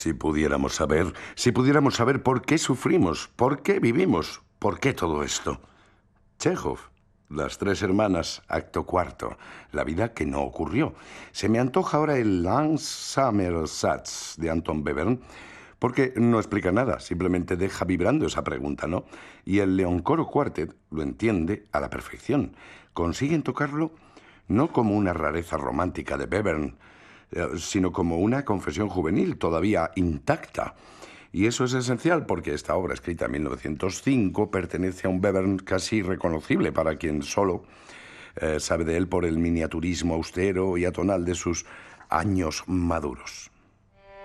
Si pudiéramos saber por qué sufrimos, por qué vivimos, por qué todo esto. Chekhov, Las tres hermanas, acto cuarto, la vida que no ocurrió. Se me antoja ahora el Langsamer Satz de Anton Webern, porque no explica nada, simplemente deja vibrando esa pregunta, ¿no? Y el Leoncoro Quartet lo entiende a la perfección. Consiguen tocarlo no como una rareza romántica de Webern, sino como una confesión juvenil todavía intacta. Y eso es esencial porque esta obra, escrita en 1905, pertenece a un Webern casi irreconocible para quien solo sabe de él por el miniaturismo austero y atonal de sus años maduros.